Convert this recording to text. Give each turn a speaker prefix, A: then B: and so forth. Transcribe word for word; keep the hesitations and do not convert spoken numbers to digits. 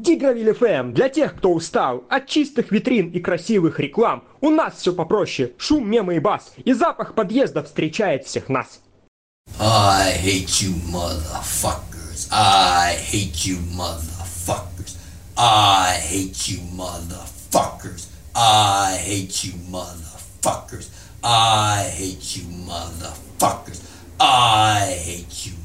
A: Дигровиль эф эм для тех, кто устал от чистых витрин и красивых реклам. У нас все попроще, шум, мемы и бас, и запах подъезда встречает всех нас.
B: I hate you motherfuckers. I hate you motherfuckers. I hate you motherfuckers. I hate you motherfuckers. I hate you motherfuckers. I hate you